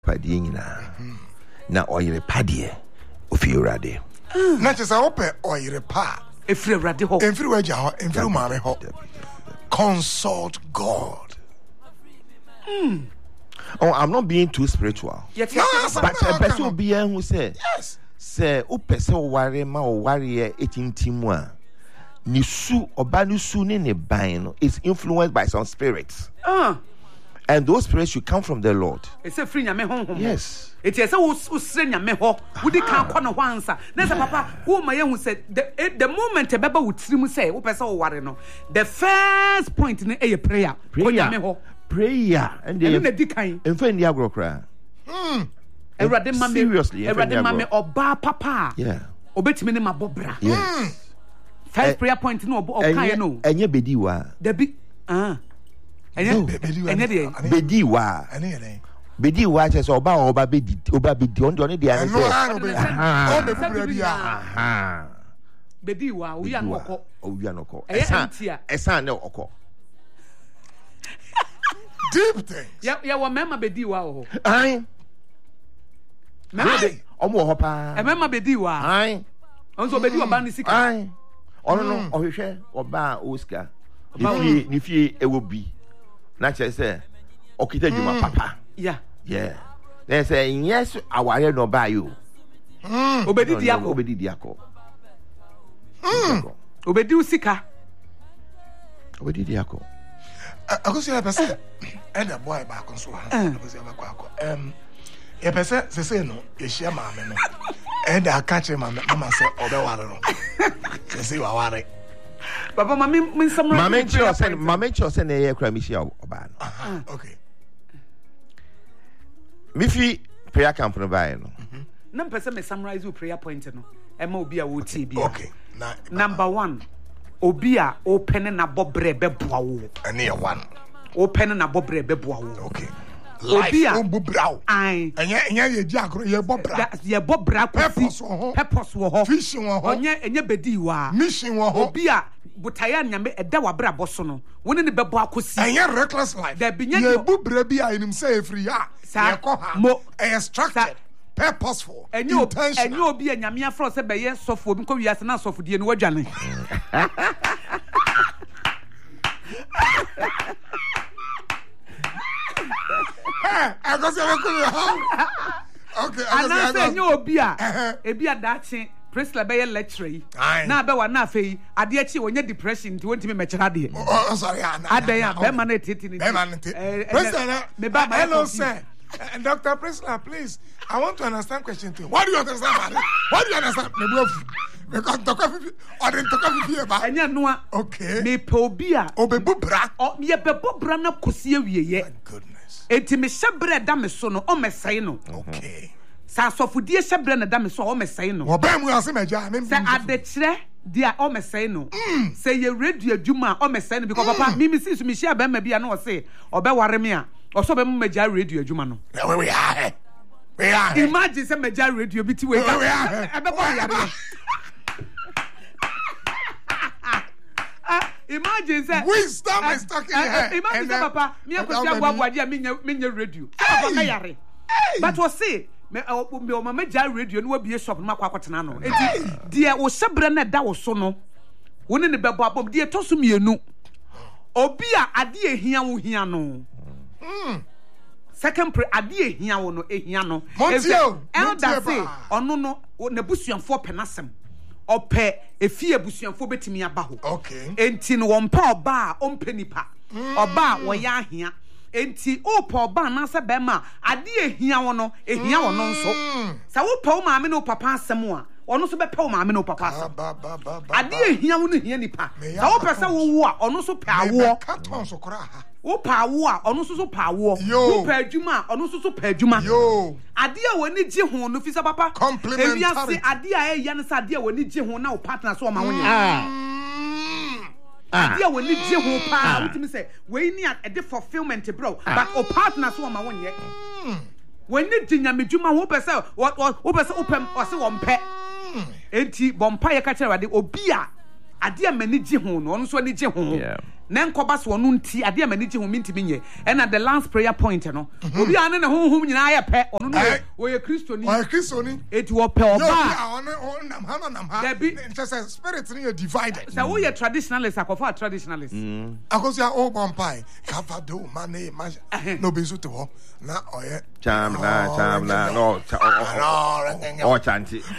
Padina. Na oyere padie. Ofiurade. Na chesa ope oyere pa. Efirade ho. Efiriwaja ho, efiru mame ho. Consult God. Oh, I'm not being too spiritual. Yes, but a person will be who say, yes. Say, Upesa worry ma warrior 18 timwa. Nisu obanusu ne bino is influenced by some spirits. And those spirits should come from the Lord. It's a free nyame home. Yes. It is a usre nyame ho. Wudi kan kono ho ansa. Na say papa, who my hu said the moment a baba would trim say, Upesa o worry no. The first point in a prayer. Prayer. And they dikan. And find the agrocra. Seriously. Erade mame oba papa. Yeah. Obetimi ne mabobra. Yes. First prayer point no okan no. Enye bediwa. Debi bediwa. Bediwa just oba bedi on the other bediwa we are noko. We are noko. Esa no oko. Deep things. Yeah, wa mema bediwa ho. Ai. Mema omo ho pa. Mema bediwa. Ai. Onzo bediwa ba ni sika. Ai. Ono no ohwehwe oba Oscar. Ni fie ewo bi. Na che say okita djuma papa. Yeah. They say yes aware no ba you. Obedi diako. Obedi usika. Obedi diako. Akosi la pese and the boy back on so akosi la kwako e pese se no e hia maame no and I catch mama say obeware no se wa ware papa mama min samra mama cho na ye kra mi hia oba no okay mi fi prayer camp no bae no na pese me summarize your prayer point no e ma obi a wo tie bia okay number 1 obi a open na bobre beboa wo ene ye one open na bobre beboa wo okay obi a bobrao ai enya ye di agro ye bobra purpose wo ho fish wo ho enya bedi wa mission wo ho obi a butaya nyame eda wabra boso no woni ne bebo akosi enya reckless life da binya ye bobra bi a enim say free ya ye ko ha e structured purposeful intentional enyo obi a nyame afro se be ye sofo bi ko wiase na sofo die no wadwane I go say okay I say enyo obi a ebi adache Priscilla be lecture na be wa na afei ade achi wonye depression nti wontimi mechera de oh sorry adan be man titi ni Priscilla me ba hello sir Dr. Priscilla, please, I want to understand question 2. What do you understand? What do you understand? Because okay. Me pobia. Obebubra. Oh, ye bebubra na kusie wiye. My goodness. Enti me shebre da me so no o mesai no. Okay. Sa sofudie shebre na da me so o mesai no. Obam we ase meja. Say adekire dia o mesai no. Say ye radio adwuma o mesai no because papa me see me share be ma bia na o say obeware me a also be meja radio adwuma no. We are. Imagine say meja radio bi ti we ka. Imagine say wisdom is talking here. Imagine say papa me akosia boaboade a me radio. Papa ka yare. But we say me o mama ja radio no wa bie shop no akwa no. Enti de wo sebre na da wo so no. Woni ne bebo abom de to so mienu. Obi a ade ehia wo hia no. Second ade ehia wo no ehia no. Elder say ono no na busuanfo penasem. Ope efie busuanfo betimi aba ho. Okay. Enti no wompa oba a ompenipa. Oba wo ya ahia. Enti opa oba na se be ma ade ehia wo no nso. Sa wo pa wo maame no papa asem a ono so be pa wo maame no papa asem. Ade ehia wo no hia nipa. Sa wo pese wo wo a ono so pa wo. Ka ton so kora ha. Wo pa wo a ono so pa wo. Wo pa adwuma a ono so pa adwuma. Yo. Ade a woni gye ho no fi sa papa. Complementary. Ade a eya ne sa ade a woni gye ho na wo partner so ma wo nye. Ade a woni gye ho pa wotimi say we ni a de fulfillment bro but o partner so ma wo nye. When ni gye nyamedwuma wo pese wo pese opem o se wo mpe. Enti bompa ye ka kire wade obi a ade a mani gye ho no ɔno so ani gye ho na nkɔba so ɔno nti ade a mani gye ho mintimi nyɛ ɛna the last prayer point no obi ane ne honhom nyinaa yɛ pɛ ɔno no ɔyɛ kristoni eti wɔpɛ ɔba spirit no yɛ divided sɛ woyɛ traditionalist akɔfa traditionalist akosia o bompai kafa do mane no be so to ho na ɔyɛ cham na no chanti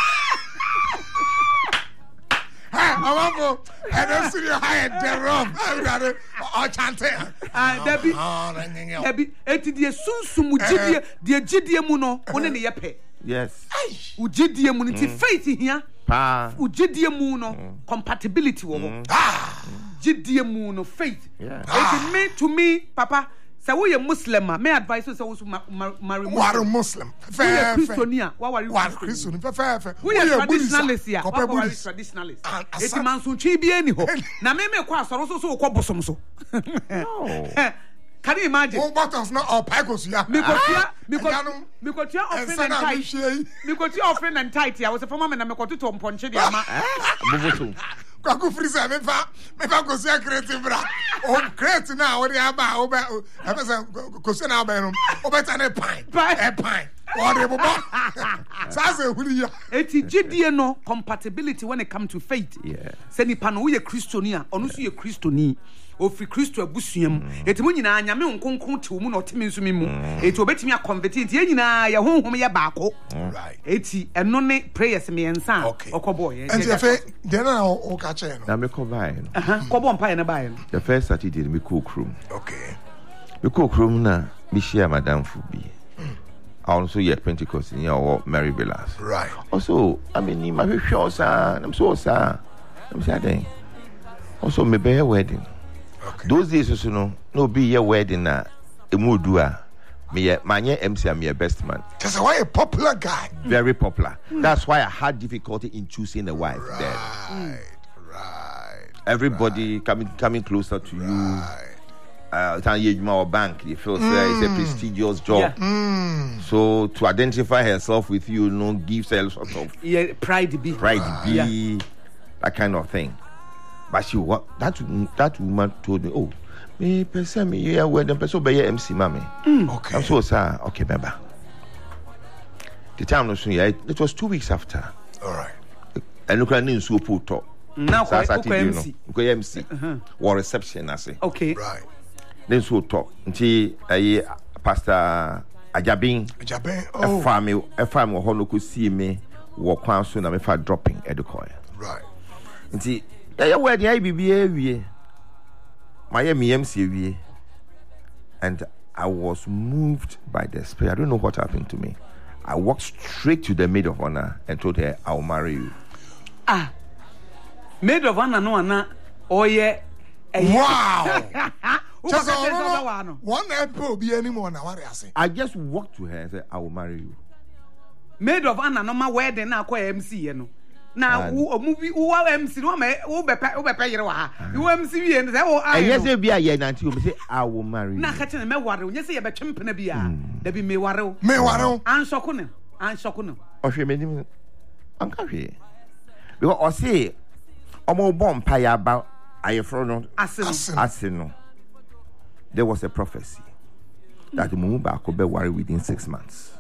Amabo, and I see you hired the rum. I chanting. Debbie, the Sunsum the Gidia Muno, one in the Yape. Yes. Ujidia Munity faith here. Pa. Ujidia Muno compatibility. Gidia Muno faith. It meant to me, Papa. So we are Muslim, may advise us also marry Muslim. Fair Christiania, what are you Christian? We are traditionalists here. What are traditionalists? It's a man soon chibi anyhow. Now, me quas are also so cobblesome so. Can you imagine? Oh, buttons not all pagos, yeah. Because you're offering and tight. Because you're offering and tight. I was a former man, I'm a cotton to Ponchedia. Kwaku freezer me fa go see creative bra o create now we aba o be e be say go see na ba no o better na pine o de bobo sa say huri ya eti gidie no compatibility when it come to faith say nipa no we kristoni a ono so ye kristoni ofri kristo abusuam eti mu nyina nyame nkonkon te mu na otemi nso mi mu eti obetimi aconvert eti nyina ye honhom ye baako right eti eno ne prayers me ensa okobo ye enti efe de na o ka che no na me ko bai no kobo mpa ye na bai no the first Saturday me ko krom okay me ko krom na me share madam fu bi also ye Pentecost in your Mary Bellas right also I mean my sure sir I'm so sir I'm saying also me be wedding. Okay. Those days, no be your wedding na emudua. Me manye MC am your best man. Just why a popular guy. Very popular. That's why I had difficulty in choosing a wife. Right. Everybody coming closer to you. Bank. You feel it's a prestigious job. So to identify herself with you, gives her sort of pride be that kind of thing. But that woman told me, oh, me person me yeah where the person be MC mommy. Okay. I'm so sorry. Okay, remember. The time no soon it was 2 weeks after. All right. And look at so put now MC. MC. War reception I say. Okay. Right. Then so talk until Pastor Ajabin. Oh. A farm ho no could see me walk on so na me fa dropping at the coin. Right. Until yeah, where the IBBA my MC and I was moved by the spirit. I don't know what happened to me. I walked straight to the maid of honor and told her, I'll marry you. Maid of honor no ana oh yeah. Wow. Just one apple be anymore now. What I say? I just walked to her and said, I will marry you. Maid of honor no my wedding na kwa MC you know. Now, movie MC no me wo be yere wa ha. You MC wie say oh I. Yes be a ye nanti you say I will marry you. Na ka tene me ware, you say ye be twempena bia. Da bi me ware. Me ware. Ansoko no. Ohwe me nim. Anka hwe. Because o say omo bom pa ya ba ayefro no asino. There was a prophecy that mumu ba ko be ware within 6 months.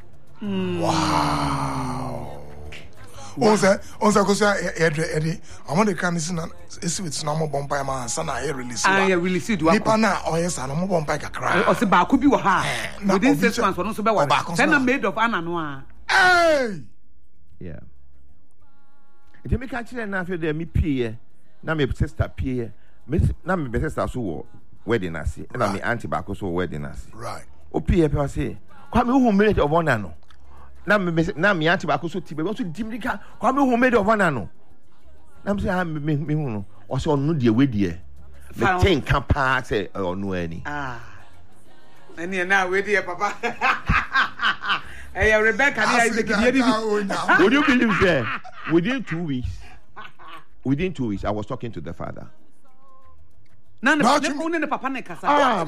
Wow. Onse kosia Eddie I want to can is with normal bomb man sana release it nipa na oyesa no bomb kakra o se ba ko bi wo ha within 6 months no so be wa then na maid of honor no a yeah it make catch na after there me pie na me sister pie na me sister so wo wedding ase na me auntie ba ko so wedding ase right o pie pe say kwa me hu maid of honor no na me auntie ba ko so ti be so dimrika kwa me hu maid of honor no na me say me hu no o say onu de we de me think kan pa say onu ani ani na we de papa hey Rebecca ni Isaac ni would you believe that within 2 weeks I was talking to the father na ne papa ne kasa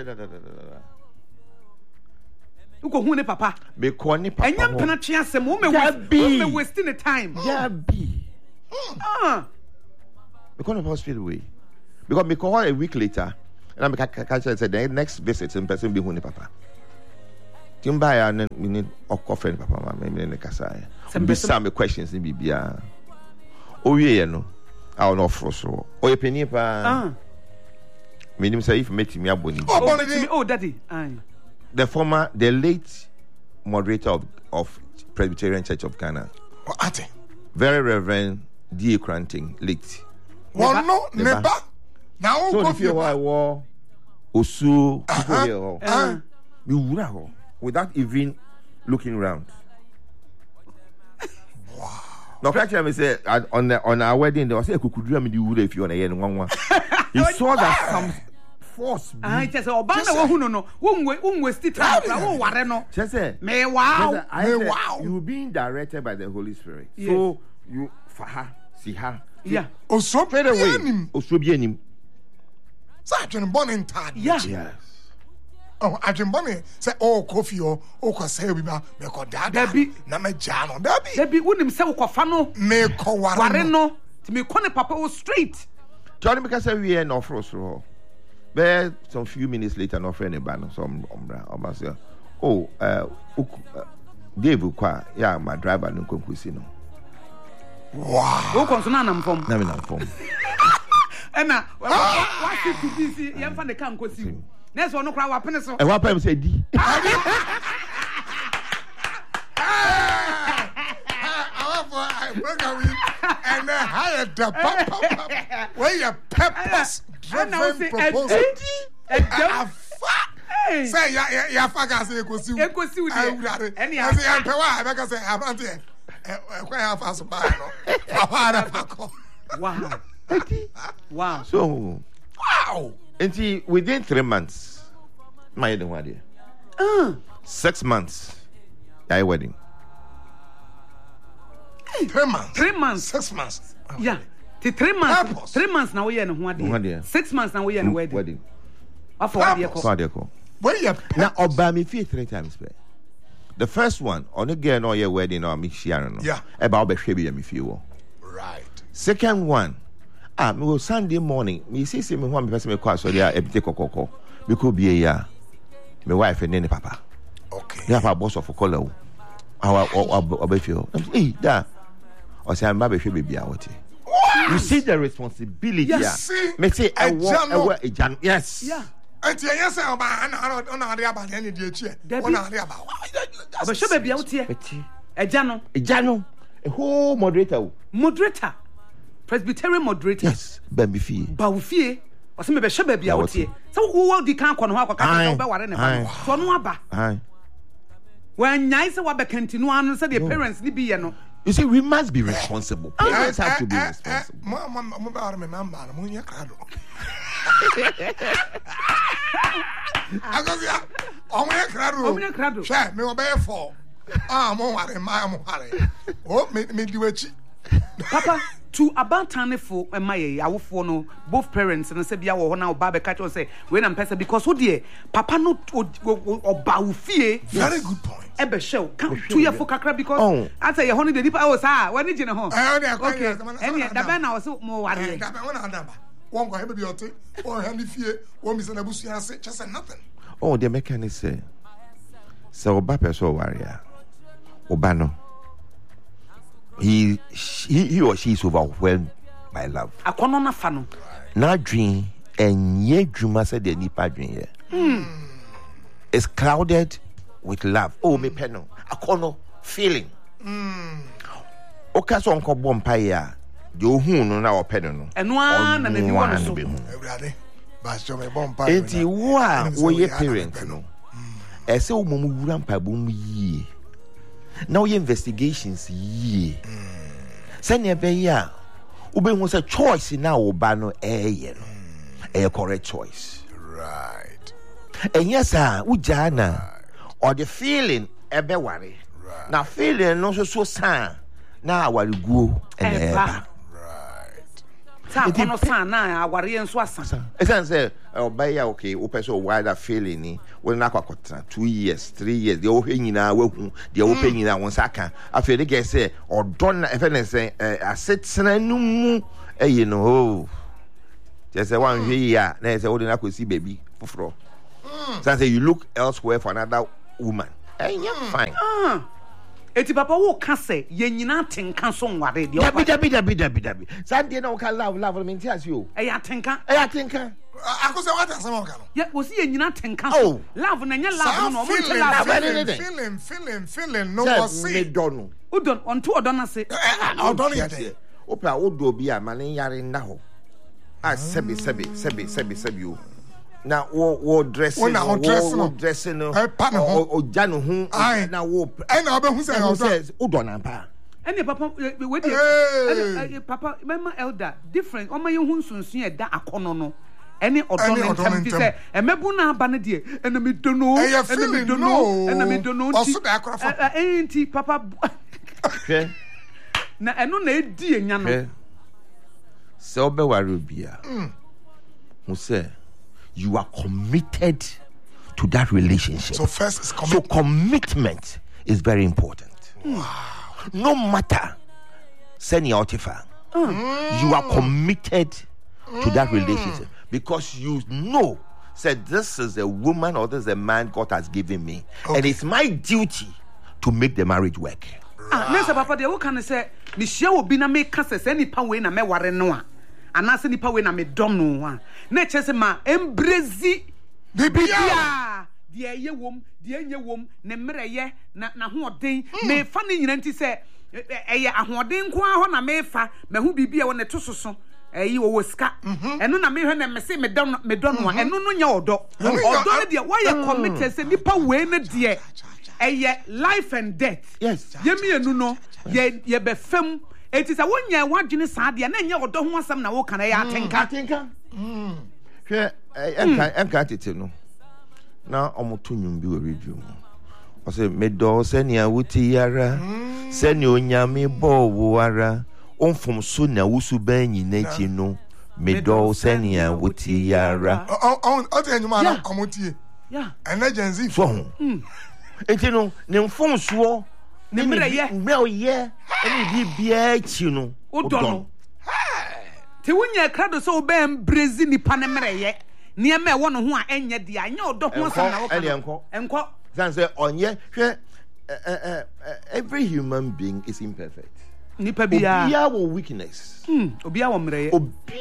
uko hu ne papa me ko ne papa enya mpena twe asem o me wasting the time yeah be Because of hospital way. Because me call a week later, and I'm catch said the next visit in person be huni papa. Timba and we need a coffee papa maybe in the casa. Be some questions in Bibia. Oh yeah, no. I'll not frost. Oh, your penny pa. Meaning say if meet me aboni. Oh, daddy. The late moderator of Presbyterian Church of Ghana. Very Reverend D. Cranting, late. Well, no, never. Now, so if you are war, Osu, people here, you without even looking around. Wow. Now, actually, I say on our wedding, they was say could do me the if you want to hear one. He saw that some force. I just say, Obama, who no, whom was the time, no. Just say, me wow, you being directed by the Holy Spirit. So you for her, see her. Yeah. So straight away. Osubianim. Such an bonnet tad. Yes. Oh, I've been bonnet. Say, oh, coffee or say, we make that. Debbie, Namajano, Debbie wouldn't say, Cofano, make Wareno, to me, Connie Papa was straight. Johnny, because we are no frost. But some few minutes later, no friend in Banner, some umbra. Oh, Dave, yeah, my driver, no concusino. Wow. Who consonant from? Naminam from. And now, what you busy? You find the can't go see. Next one, no crowd, what pencil. And what time said D? And I hired the papa. Where your peppers driven proposal. Say, ya fucker, say, go see. Go see. And I say, I'm Pewa, I say, I'm not there. Wow. Wow. So, wow. And see, within 3 months, my wedding. 6 months, I wedding. 3 months. 3 months. 6 months. Yeah. 3 months. 3 months now we are in wedding. 6 months now we are in wedding. What for where you now Obama fee 3 times. The first one, on again, or your wedding or Michiano. Yeah. About the baby, me feel. Right. Second one, me go Sunday morning. Me see me one person me call so there a bit cocoa. Me could be a year. My wife and then papa. Okay. You have a boss of a color. Our baby. Hey, da. Or say I'm baby out. You see the responsibility. Yes. Me say I want a yes. Yeah. And yes, I don't know about any dear chair. But show baby out here. A Jano. A whole moderator. Presbyterian moderator. Yes, Bambi Baufie. Or some baby show baby out here. So who will the can't go on so no aba. When nice what continue and say the parents ni be no. You see, we must be responsible. Parents have to be responsible. Papa, to about for my for no both parents and say be our now Baba catch say when I'm person because who dear Papa no or Baufie. Very good point. Ebe show come 2 year for kakra because I say you honey the deep hours when did you know okay and the man was more worried that one one go be ote or hand fear or miss na busu say just nothing. Oh, the mechanic say so oba person warrior obano he or she is overwhelmed by love. Akono na fa no na dream enye dwuma say the nipa dream here is clouded with love. Oh, me peno akono feeling okaso onko bompa ya de ohun no na openo no eno na na bi won so everybody but so me bompa enti wo a wo ye parent no ese wo mom wura mpa bom yie na wo ye investigations yie sene be ya wo be hu say choice na wo ba no eye no a correct choice, right? And yes wo jana or the feeling ebe worry now feeling no so san na awari guo eba right sa kono san na awari enso asa esan say obaya okay wo person wider feeling ni wo na kwakota 2 years 3 years de wo hwe nyina wahu de wo pe nyina won saka afi de get say odon na efe ne say asetsena numu you know, just a one year, there's a ordinary could see baby for. So I say you look elsewhere for another woman. Hey, you're fine. Eti papa wo ka say ye nyina tenka so nware de Dabi. Sunday no can love me tell you. E ya tenka. Ako say what asem ka no. Yeah, wo si ye nyina tenka so. Love na nya love no mo nche love. Feeling no was see. Me don. Udon onto odon na se. Odon ya dey. Opa odo bi a mane yare nda ho. Ah sebi o. Na wo dressing no o janu hu na wo na obehu say odo na pa ene papa we dey papa mama elder different o ma ye hu sunsun e da akono no ene odo ne ntam bi say emebu na aba ne de ene me dono oso da akora enti papa na eno na edi enya no se obe ware bia who say you are committed to that relationship. So first is commitment. So commitment is very important. Wow. No matter senior otifa, you are committed to that relationship because you know said this is a woman or this is a man God has given me, and it's my duty to make the marriage work. Nessa papa de wo kan say me hia obi na me ka say nipa we na me ware no a anase nipa we na me dom no a na chese ma embrezi bibia de eye wom de enye wom ne mmereye na hoden me fa ne nyina nti se eye ahoden ko a ho na me fa me hu bibia wo ne tososo eyi wo ska eno na me hwe na me se me don no a eno no nya odo ne de why you committed se nipa we ne de eye life and death yes yemi enu no ye be fam enti sa wonya wadwene saa de na nya odo ho asam na wo kana ya atenka hwe enka tete no na omoto nwum bi wo radio mu o se me do senia wuti yara senia onyame bo wo ara onfom so na wusu ban nyina chi no me do senia wuti yara o te enyuma na omotie yeah emergency so enti no ne mfom so ne mmereye mmereye eni bibia chi no odon te wonya krado so be embrezi nipa ne mmereye ne ema ewo no ho a enye de anya odo ho asam na wo enko san say onye hwe every human being is imperfect nipa bia wo weakness obia wo mmereye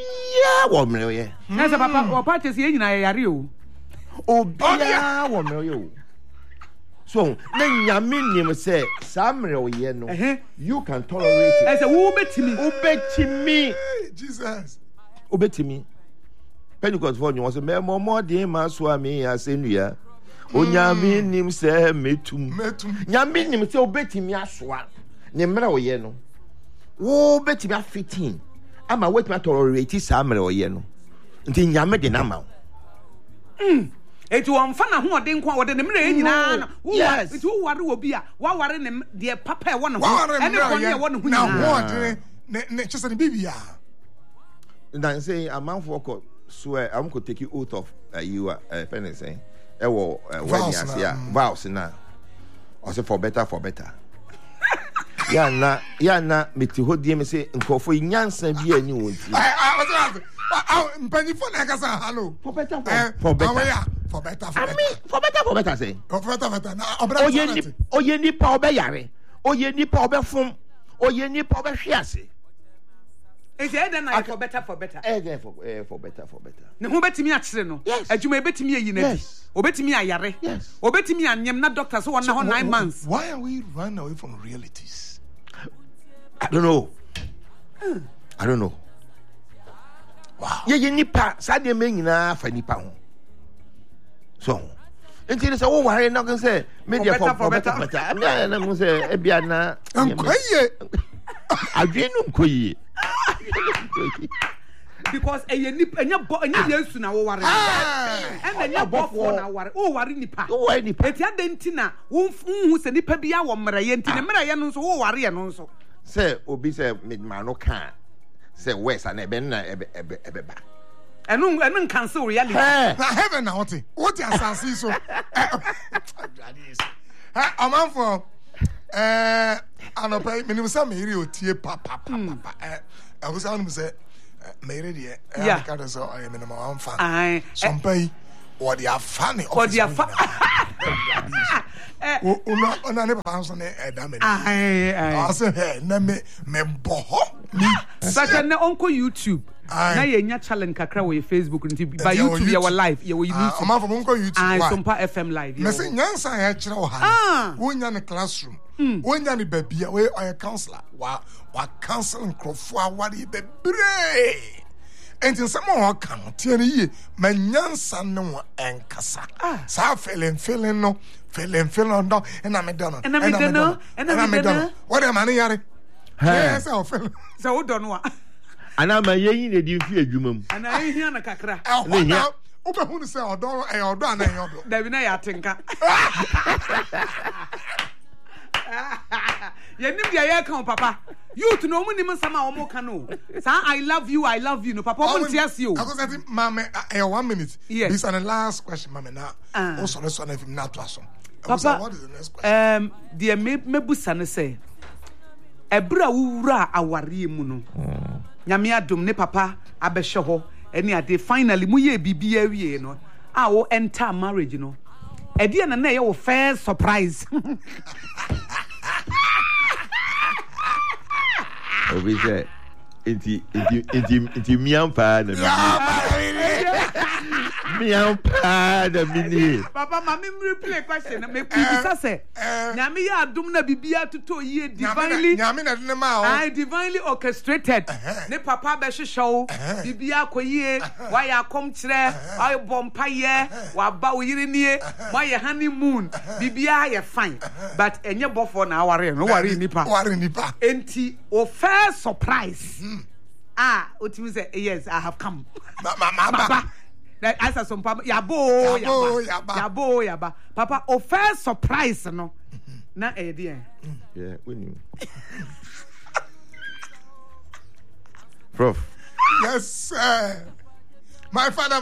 na say papa wo party se nyina yare o obia wo mmereye o so na nyame nim say samreye no you can tolerate it say wo betimi Jesus obetimi Pentecost for you was a more de maswami asenua onyame nim say metum nyame nim say obetimi asoa ne mra oye no wo betimi afitting ama wetimi tolerate samre oye no nti nyame de na ma eti won fa na ho ode nko wode ne mre nyina no eti wo ware obi a wa ware ne de papa e wo ne ho ene ko ne wo ne ho na ho ode ne chese ne bibia dan say a man for ko swear I'm going to take you out of you penny say e wo when ya say vows na o say for better ya na meti hodie me say nkofo nyansa bi ani wonti mpani fo na kasa hello for better say for better na obra oye nipa obeyare oye nipa obefom oye nipa obehwease is there na for better for better ne ho betimi a kire no adwuma betimi ayi na di obetimi ayare obetimi anyem na doctor so wona ho 9 months. Why are we running away from realities? I don't know wow ye nipa sade me nyina fa nipa ho so enti say wo ware na kan say media for better na mo say e bia na nkoye adwenu nkoye because enya Yesu na wo ware enya bofo na ware wo ware nipa eti adenti na wo hu se nipa bia wo mmereye enti ne mmereye no nso wo ware ye no nso say obi say ma no kan say west and ebe na ebe ba enu cancel reality na heaven na what asase so amanfo anopa minimum say me iri otie papa I was on say Mary dear, Yeah. I so I am in my own fan. Aye. Some pay or they are funny. Or they are Una never house on a damage. Aye. I say, hey, me boho. Such an uncle YouTube. Aye. Na yenya challenge kakra we Facebook nti by Eti YouTube your your live your YouTube. Oma from Uncle YouTube. Aye, Why? Sompa FM live. Me say nyansa ya kire o ha. Wonya ne classroom. Wonya ne babia we oya counselor. Wa counsel nkrofo awari bebre. Enti nsemo ho kan tie ne ye. Ma nyansa ne wo enkasa. Sa feeling no. Feeling no. Ena me dono. What am I yare? Yes, I feel. So who don't know? Ana ma yeyin na di mfi adwuma mu. Ana ehia na kakra. Now, open who say odo e odo ana e odo. Dabi na ya tenka. Yenim dia ye kan papa. Youth no mu nim sama o mo kan no. Sa I love you no papa o ntiase o. I go say mama 1 minute. Yes. This is the last question mama now. Also let's on if not to aso. Papa, what is the next question? Dia mebusa ne say ebra wura aware mu no. Nyame adom ne papa abehwe ho ene ade finally mu ye bibia wie no a wo enter marriage no ede na na ye wo first surprise. Obi say inti miampa na miampa da mini. Papa mama replay question me bisa say nyame ya adom na bibia toto ye divinely nyame na de ma o. I divinely orchestrated. Ne papa be hwehwew bibia koyie wa ya kom kire wa bompa ye wa ba wo yire nie wa ye honeymoon bibia ye fine but enye bofo na aware no ware nipa enti o first surprise otimi say yes I have come mama that answer some papa yabo papa o first surprise no na yeah when you Prof. Yes, sir. My father.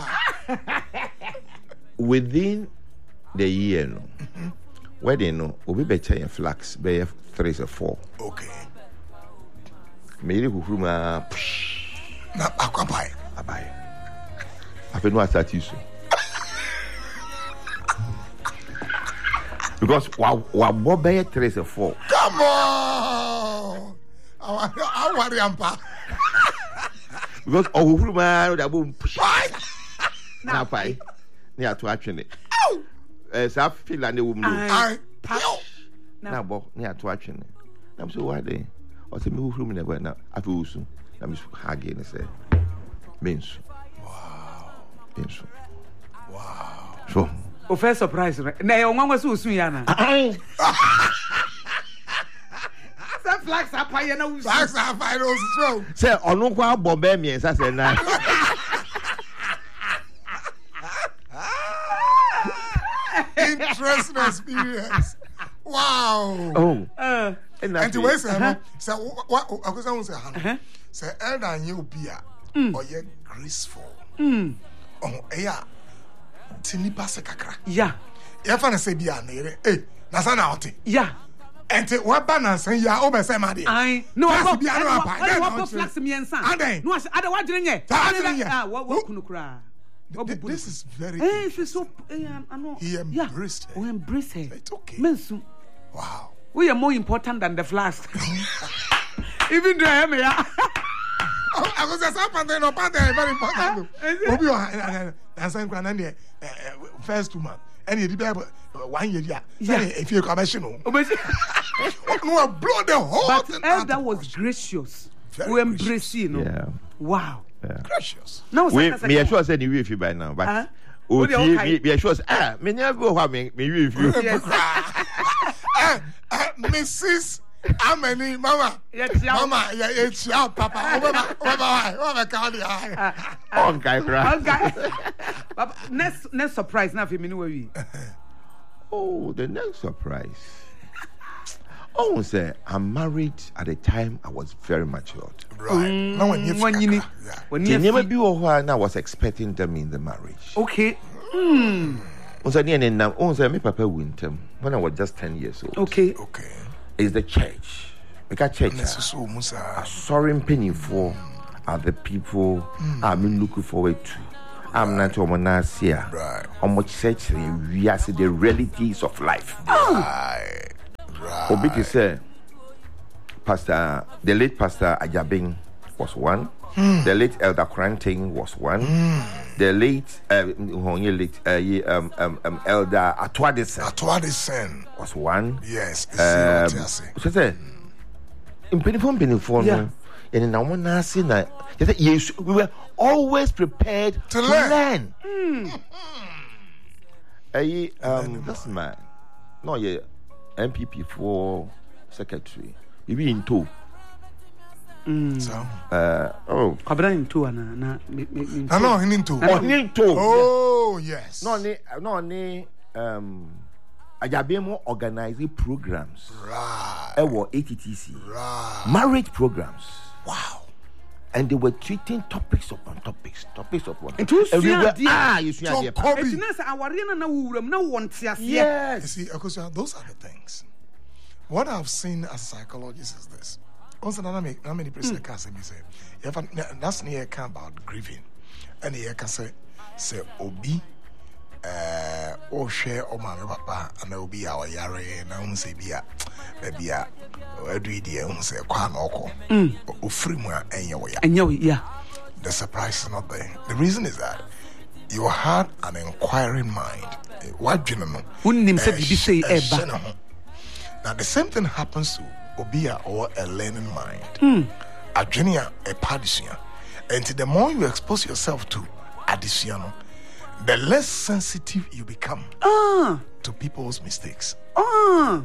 Within the year, no, wedding, no, we be changing flags, be 3 or 4. Okay. Maybe who from na akwabai. Abai. I don't know what that is. Because what be 3 or 4? Come on. I worry ampa. Because oh who man that boom na pai ni ato atwene sa feel and the woman na bo ni ato atwene na so why dey o se me who me never na afi usu na me hug ni say mensu wow so o first surprise na e onwa so usu ya na flags up high na usu flags up high no so say onu kwa bombe miensa say na interesting experience wow and the way say what I go say han say elder nye obi a oye graceful eya tinipa se kakra yeah ya fa na say bia na ere na sa na ote yeah ente wa balance ya o be say ma de ai no wa bia no apa wa flags miensa no ada wa dwene nye wa kunu kra this is very so he embraced her. We embrace her. It's okay. Mensu. Wow. We are more important than the flask. Even though I am here. I was just up and then up and very important. Obi and some first 2 months. And you did 1 year. Yeah. If you commission. No, blow the whole but thing. That was gracious. We embrace you know. Yeah. Wow. Yeah. Gracious. No, me sure say you if you by now, but me sure me never go have me if you. Mrs. Ameni, Mama, yeah, Papa, Papa, next surprise now for me, where we. Oh, the next surprise. Oh, say I'm married at the time I was very matured. Right. Now when you never be when I was expecting them in the marriage. Okay. Me papa winter when I was just 10 years old. Okay. It's the church. We got church. Sorry, penny for are the people I'm looking forward to. I'm not here. Right. I'm church. We are the realities of life. Right. Obiti say, the late Pastor Ajabing was one. The late Elder Kranting was one. The late Elder Atwadisen was one. Yes. So say, in Penifon, we were always prepared to learn. That's man. No, yeah, MPP for secretary. Maybe in two. So. Kabra in two na. No, in two. Oh, yes. No, Ajabemo organizing programs. Right. ATTC. Right. Marriage programs. Wow. And they were treating topics upon topics. And you see, yes. You see, because those are the things. What I've seen as a psychologist is this. Also, how many person can say, that's near about grieving, and here can say obi, or share or my papa, and there be our yare, and I won't say maybe every day, I won't say quan oko, or free more, and yeah. The surprise is not there. The reason is that you had an inquiring mind. What do you know? Now, the same thing happens to Obia or a learning mind. A junior, a padisian. And the more you expose yourself to additional, the less sensitive you become to people's mistakes. The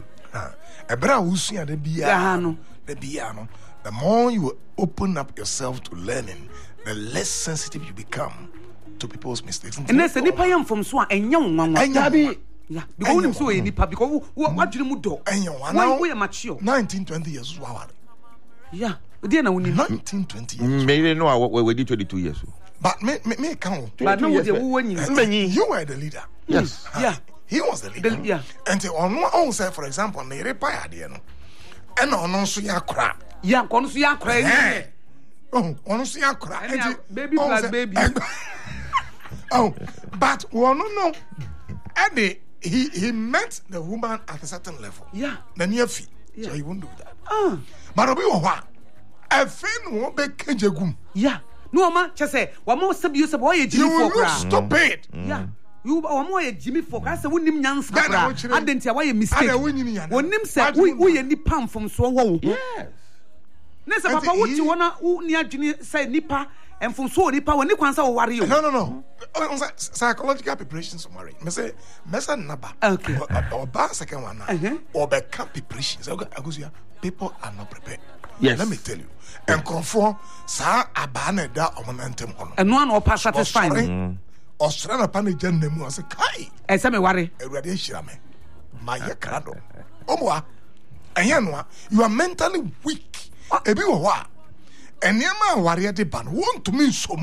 more you open up yourself to learning, the less sensitive you become to people's mistakes. And that's any payam from Swan and young yeah, because him so any pub because what do you do? And you are mature. 19-20 years. Yeah, but then I will 19-20 years. Maybe no, we did 22 years. But me count. But no, you were the leader. Yes. Yeah. He was the leader. Yeah. And on one own say, for example, they repair the and on Suya crack. Yeah, Consuya crack. Oh, on Suya crack. Baby plus baby. Oh, but one no. And he met the woman at a certain level. Yeah. The near fee. So he won't do that. But Obi Owa, a friend won't be Kejagum. Yeah. No, man, just say, one more sub use of boy, Jimmy for stupid. Yeah. You are more Jimmy for us. I wouldn't yans. I didn't say why you mistake. When him said, we any palm from Swallow. Yes. Nessa, Papa, what you wanna who near Jimmy say Nipa and from so Nipa when you can't worry. No. Psychological preparations for marriage. Me say, Mesa Naba. Okay. Or bar second one. Or by camp preparations. People are not prepared. Yes. Let me tell you. And conform, sa abane da momentum on. And one or pass satisfying. Australian Panajan name was a kai. And some worry. A radiation. My yakrado. Omwa. And you are mentally weak. A bit of what? And Yama warrior de ban want to mean some.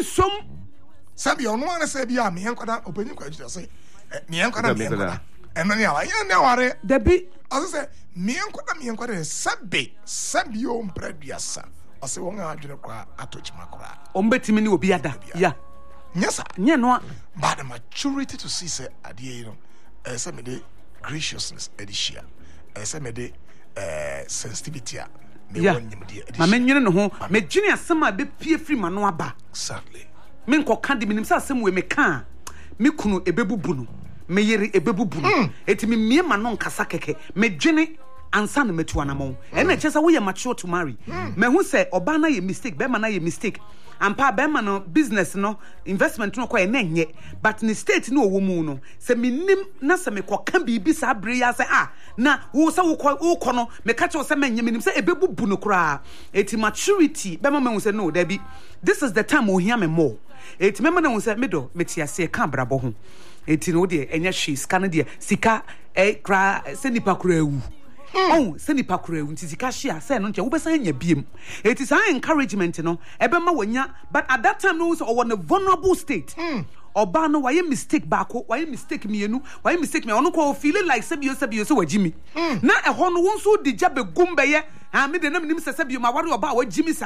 Sabi on one say be a me and opening question say me and then you are the bit. As I say, me and Sabi Prediasa. I say, one I didn't cry, I touch my cry. Ombetimini will be other. Yeah. Yes, sir. Yeah, no. But the maturity to see, say, Adio, some of the graciousness, Edishia, some of the sensitivity. Yeah. My men, you know, me genius, some of the peer free manoaba. Sadly. Men call candy himself, some way me can. Me kuno ebebu bunu. Me yeri ebebu bunu. Eti me manon kasakeke. Me genie. Ansa na metu anamon ena chesa we mature to marry me hu say oba na ye mistake be na ye mistake ampa be no business no investment no kwa na nye but ni state no owo mu no se minim na se me koka bibi sa bre ya se na wo se wo kɔ no me ka che se menye minim se ebebubu no kra eti maturity be me hu say no there be this is the time o hia me more eti me na hu say me do metiase ka brabo ho eti no de enya hwe sika no de sika kra se nipa kra ewu oh send the pakura unti sika share say no nche wo besan nya biem it is an encouragement no ebema wanya but at that time no so on a vulnerable state oba no why mistake baako why mistake mienu why mistake me ono ko feeling like sebio so wagimi na ehɔ no won so di jabe gumbe ye ha me de na nim sebio ma ware oba wagimi saa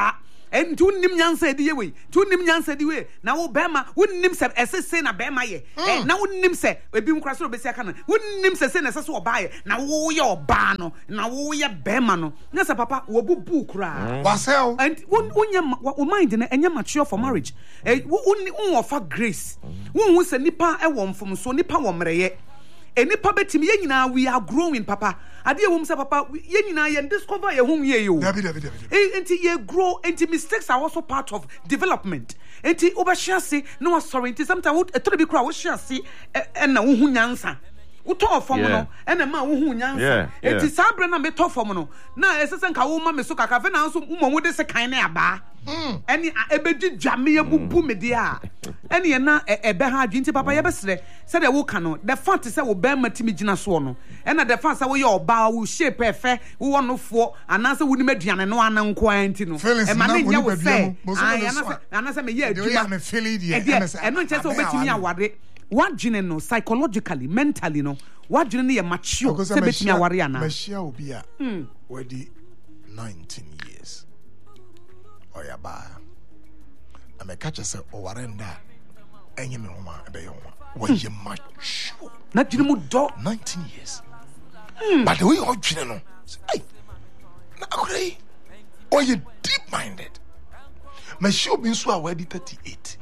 and two nim nyansa di we two nim nyansa di we na wo bema wonnim se esese na bema ye na wonnim se ebi nkra so obesi aka na wonnim se na esese oba ye na wo ye oba no na wo ye bema no na se papa wo bubu kra wasel and wo mind na enya mature for marriage won offer grace won se nipa e wo mfom so nipa wo mreye enipa betimi ye nyina we are growing papa ade e wom se papa ye nyina ye discover ye hu ye yo enti ye grow enti mistakes are also part of development enti obehia se no sorry enti sometimes e to be kra wo hia se e na wo hu nyansa wo to form no e na ma wo hu nyansa enti sabre na me to form no na esese nka wo ma me so kaka fe na so mo de se kan na aba eni ebedi dwame ye bubu me de a eni ye na ebe ha adwinti papa ye besre se de wo ka no the fact say wo be matimi gina so no ena the fact say wo ye oba wo shape efe wo wonofo anase wo ni maduane no ananko anti no e ma ne nya wo fe anase me ye adwuma me feel it ye eno nche se wo betimi aware wadwene no psychologically mentally no wadwene no ye mature se betimi aware ana machia obi a wedi 19 years oya ba ameka se owarenda enye me homa ebe ye homa we mature na dwene mu do 19 years but the way you dwene no hey na akure oye deep minded machia obi nso a wedi 38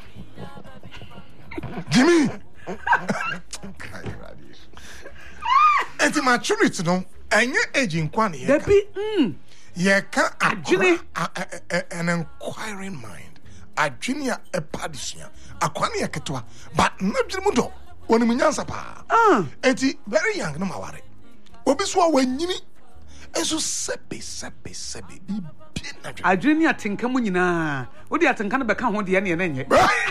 Jimmy enti maturity no enye age nkwane ye debi ye ka adwene an inquiring mind adwene a padisia akwane ye ketwa but na dwene mu do woni munyansa pa enti very young no maware obi so wanyini enso sebe bi na adwene atenka mu nyina wodi atenka no beka ho de ne enye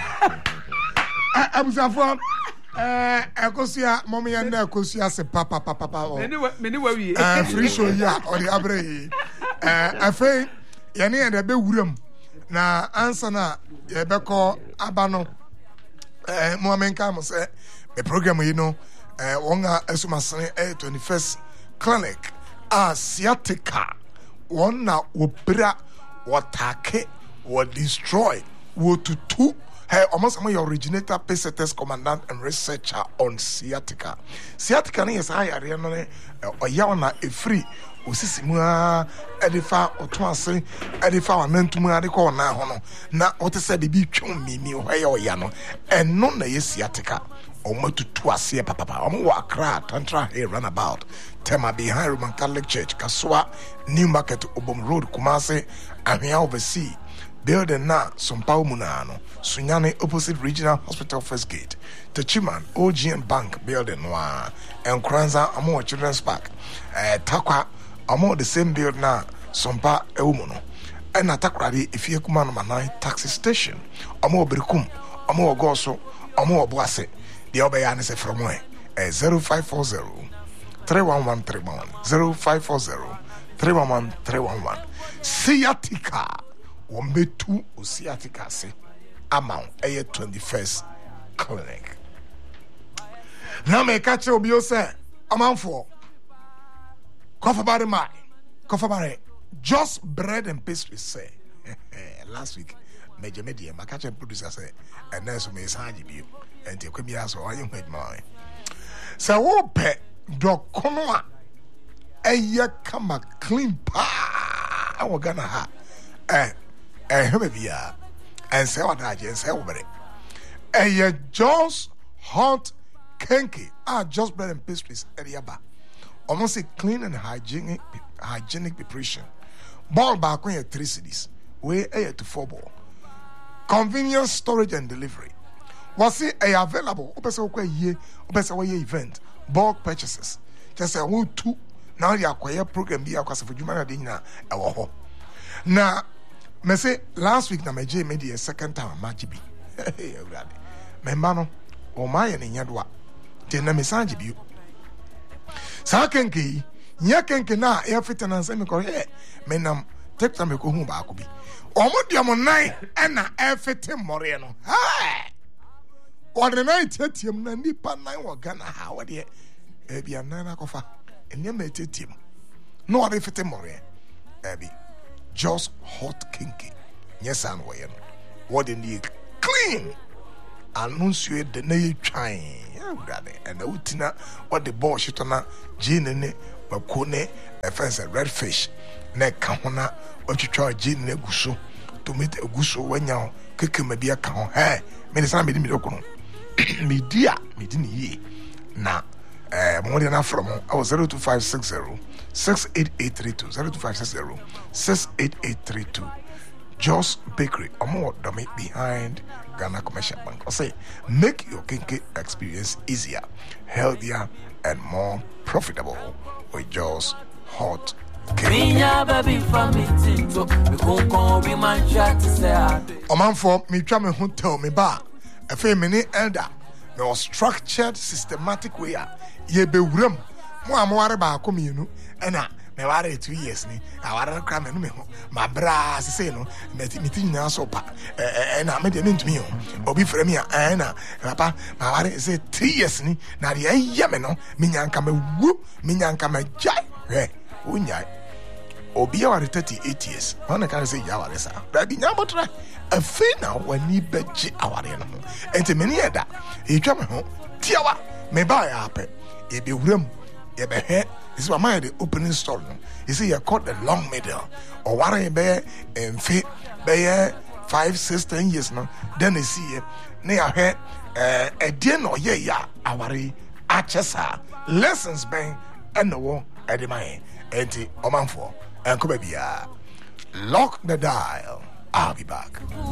abusafo ekosia momeya na ekosia se papa meni wawie free show ya odi abre afei yene ya de be wuram na ansa na ye beko abano mo amenka mo se the program you know wonga esumasene 21st clinic sciatica wona obra watake wo destroy wo tutu. Hey, almost your originator, PCTS commandant and researcher on sciatica. Sciatica is high area or yawana a free. Usisimua edifa or twansi edifa and nentumua de call na hono. Na what is said be chum me or yano and none the sciatica or more to twasia papa or more crat tantra here runabout. Tema behind Roman Catholic Church, Kaswa, New Market, Obom Road, Kumase, and here oversee. Building na Sumpau Munano, Sunyane opposite Regional Hospital First Gate, Techiman, OGN Bank Building Noir, and Kranza Amo Children's Park, Takwa Amo the same build na Sumpa Eumuno, and Atakradi if you command Manai taxi station, Amo Brikum, Amo Goso, Amo Boise, the Obayan is from way, 0540 31131 0540 311 311 Sciatica. Wombetu Usiatica se amount a 21st clinic. Now me catch you say amount for coffee just bread and pastry say last week major media my catch producer say and then so me sanji bi and te kwemi aso ayi hwed mai so wo pe dokono a eye kama clean pa awo gana ha Hebia and say what I just say over it. A just hot kenke just bread and pastries eriaba. Almost a clean and hygienic preparation. Ball back when 3 cities. Way a to 4 ball. Convenience storage and delivery. Was it available? Opesa event. Bulk purchases. Just a woo 2. Now the acquire program be across for Jumana Dina. Now me say last week na meje made the second time majibi me mano o maye ne nyadwa te na me sanji bi sa kenke nya kenke na e fitana nsa me ko me nam take time ko hu ba ko bi o mo de mo nan e na e fite more no o de na tetiem na nipa nan wo Ghana ha wo de e bia nan na kofa enye me tetiem no o de fite more e bi just hot kinky yes and way what in the clean announce you the nay trying and the utina what the boss shitona gin ne bakone a fence a red fish neck kahona what you try gin ne guso to meet a guso when you kick him a beer count hey medicine me media me didn't ye na more than enough from I was 02560 68832 02560 68832 Joss Bakery or more dummy behind Ghana Commercial Bank. I say make your kinky experience easier, healthier, and more profitable with Joss Hot Cake. Oman for me try me hotel me bar a feminine elder no structured systematic way ye be wram mo amware ba kominu ena me ware 2 years ni aware kra me no me ho ma bra se no meti nyina so pa na me de ntumi ho obi frɛ me na papa ma ware se 3 years ni na de ye me no me nyanka me wu me nyanka me jai unyai obi aware 38 years one can say ya ware sa da bi nya botra afi na wani beji aware no enti me ne yeda e twa me ho tiawa me ba ya ape e be wram e be he this is why the opening stall no you see you caught the long middle or worry be and fit be 5 6 10 years no then you see na ya he e die no ye ya aware achesa lessons ben eno e de mai enti omanfo enko ba bia lock the dial. I'll be back.